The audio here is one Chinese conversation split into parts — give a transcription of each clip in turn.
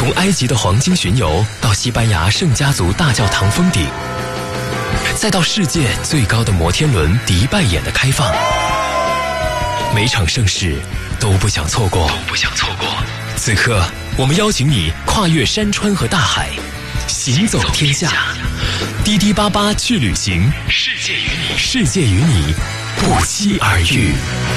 从埃及的黄金巡游到西班牙圣家族大教堂峰顶，再到世界最高的摩天轮迪拜眼的开放，每场盛事都不想错过。此刻，我们邀请你跨越山川和大海，行走天下。滴滴八八去旅行，世界与你不期而遇。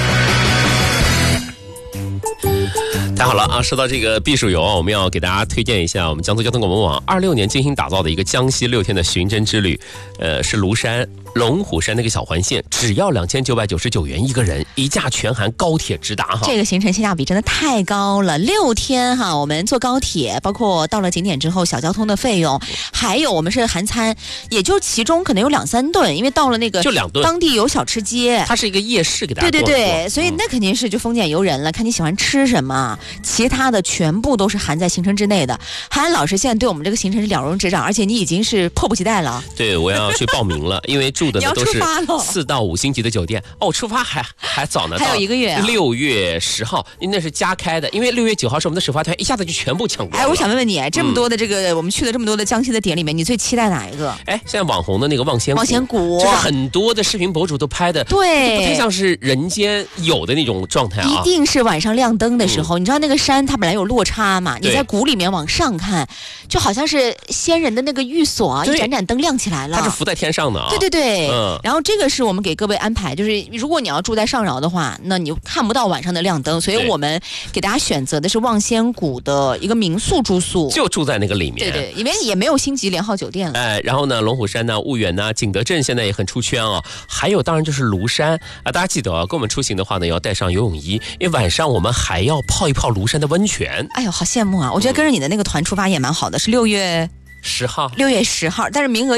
太好了啊！说到这个避暑游啊，我们要给大家推荐一下我们江苏交通广播网26年精心打造的一个江西6天的寻真之旅，是庐山龙虎山那个小环线，只要2999元一个人，一价全含高铁直达哈。 这个行程性价比真的太高了，6天哈，我们坐高铁，包括到了景点之后小交通的费用，还有我们是含餐，也就其中可能有2-3顿，因为到了那个就2顿， 当地有小吃街， 它是一个夜市给大家逛一逛。 对，所以那肯定是就丰俭由人了，看你喜欢吃什么，其他的全部都是含在行程之内的。韩安老师现在对我们这个行程是了如指掌，而且你已经是迫不及待了。 对，我要去报名了，因为住的呢都是4到5星级的酒店。哦，出发还早呢， 还有1个月 6月10号，那是加开的，因为6月9号是我们的首发团，一下子就全部抢光了。 我想问问你，这么多的这个我们去了这么多的江西的点里面，你最期待哪一个？ 现在网红的那个望仙谷，就是很多的视频博主都拍的， 对， 不太像是人间有的那种状态啊。 一定是晚上亮灯的时候，你知道那个山它本来有落差嘛，你在谷里面往上看，就好像是仙人的那个寓所啊，一盏盏灯亮起来了， 它是浮在天上的啊。 对，然后这个是我们给各位安排，就是如果你要住在上饶的话，那你看不到晚上的亮灯，所以我们给大家选择的是望仙谷的一个民宿住宿， 就住在那个里面。 对，里面也没有星级连号酒店了。 然后呢，龙虎山呢、婺源呢、景德镇现在也很出圈啊，还有当然就是庐山啊，大家记得啊，跟我们出行的话呢，要带上游泳衣，因为晚上我们还要泡一泡庐山的温泉。 哎呦，好羡慕啊！我觉得跟着你的那个团出发也蛮好的，是6月10号，但是名额